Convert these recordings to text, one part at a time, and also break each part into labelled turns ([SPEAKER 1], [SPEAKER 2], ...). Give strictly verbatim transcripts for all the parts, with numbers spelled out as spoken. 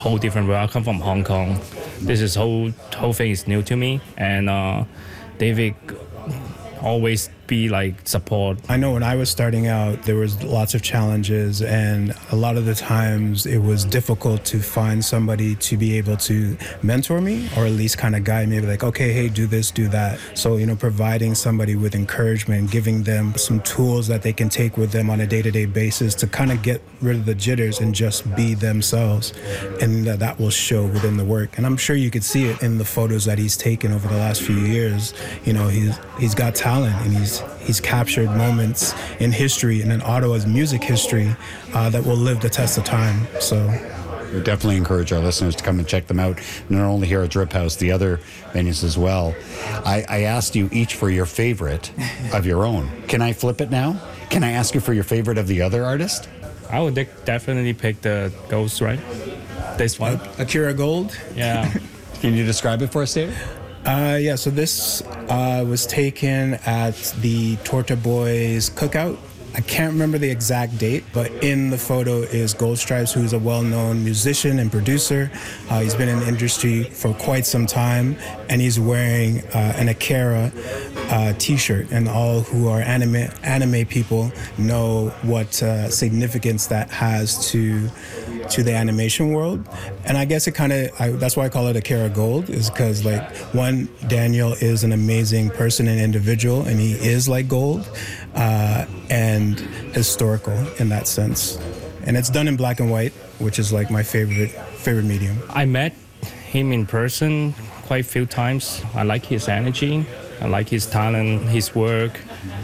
[SPEAKER 1] whole different world. I come from Hong Kong. This is whole whole thing is new to me, and uh, David always be like support.
[SPEAKER 2] I know when I was starting out, there was lots of challenges, and a lot of the times it was difficult to find somebody to be able to mentor me, or at least kind of guide me, like, okay, hey, do this, do that. So, you know, providing somebody with encouragement, giving them some tools that they can take with them on a day-to-day basis to kind of get rid of the jitters and just be themselves. And uh, that will show within the work. And I'm sure you could see it in the photos that he's taken over the last few years. You know, he's he's got talent, and he's He's captured moments in history and in Ottawa's music history uh, that will live the test of time. So
[SPEAKER 3] we definitely encourage our listeners to come and check them out, not only here at Drip House, the other venues as well. I, I asked you each for your favorite of your own. Can I flip it now? Can I ask you for your favorite of the other artist?
[SPEAKER 1] I would de- definitely pick the Ghost, right? This one.
[SPEAKER 2] Uh, Akira Gold?
[SPEAKER 1] Yeah.
[SPEAKER 3] Can you describe it for us, David?
[SPEAKER 2] Uh, yeah, so this uh, was taken at the Torta Boys cookout. I can't remember the exact date, but in the photo is Gold Stripes, who's a well-known musician and producer. Uh, he's been in the industry for quite some time, and he's wearing uh, an Akira uh, t-shirt, and all who are anime anime people know what uh, significance that has to to the animation world. And I guess it kind of, that's why I call it Akira Gold, is because, like, one, Daniel is an amazing person and individual, and he is like gold, uh, and historical in that sense. And it's done in black and white, which is like my favorite favorite medium.
[SPEAKER 1] I met him in person quite a few times. I like his energy, I like his talent, his work,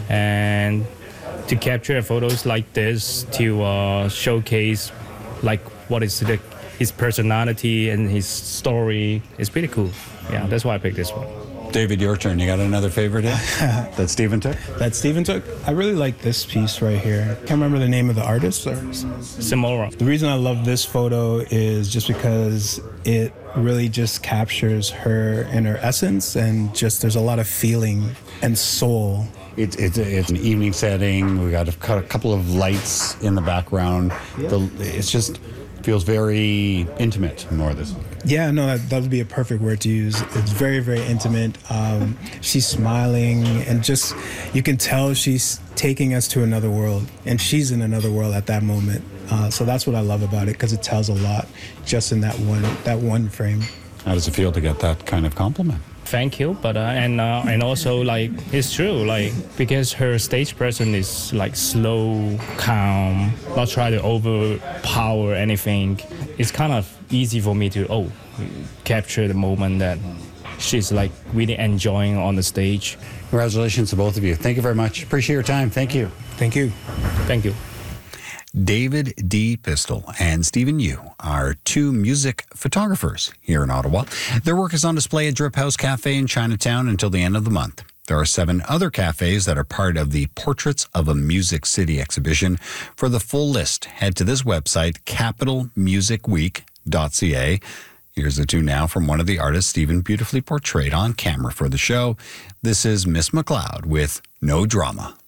[SPEAKER 1] and to capture photos like this to uh, showcase like what is the, his personality and his story is pretty cool. Yeah, that's why I picked this one.
[SPEAKER 3] David, your turn. You got another favorite here that Stephen took?
[SPEAKER 2] That Stephen took? I really like this piece right here. Can't remember the name of the artist. Or...
[SPEAKER 1] Samora.
[SPEAKER 2] The reason I love this photo is just because it really just captures her in her essence, and just there's a lot of feeling and soul.
[SPEAKER 3] It's, it's, it's an evening setting. We got a, a couple of lights in the background. Yeah. The, it's just feels very intimate, more this.
[SPEAKER 2] Yeah, no, that, that would be a perfect word to use. It's very, very intimate. Um, she's smiling, and just, you can tell she's taking us to another world, and she's in another world at that moment. Uh, so that's what I love about it, because it tells a lot just in that one that one frame.
[SPEAKER 3] How does it feel to get that kind of compliment?
[SPEAKER 1] Thank you, but uh, and uh, and also, like, it's true, like, because her stage presence is like slow, calm, not try to overpower anything. It's kind of easy for me to oh capture the moment that she's like really enjoying on the stage.
[SPEAKER 3] Congratulations to both of you. Thank you very much. Appreciate your time. Thank you.
[SPEAKER 2] Thank you.
[SPEAKER 1] Thank you.
[SPEAKER 3] David D. Pistol and Stephen Yu are two music photographers here in Ottawa. Their work is on display at Drip House Cafe in Chinatown until the end of the month. There are seven other cafes that are part of the Portraits of a Music City exhibition. For the full list, head to this website, capital music week dot c a. Here's the two now from one of the artists Stephen beautifully portrayed on camera for the show. This is Miss McLeod with No Drama.